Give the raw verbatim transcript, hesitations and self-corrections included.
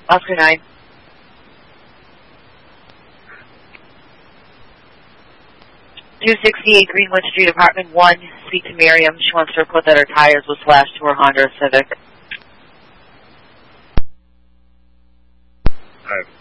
Oscar nine. two sixty-eight Greenwood Street, apartment one. Speak to Miriam. She wants to report that her tires were slashed to her Honda Civic. I have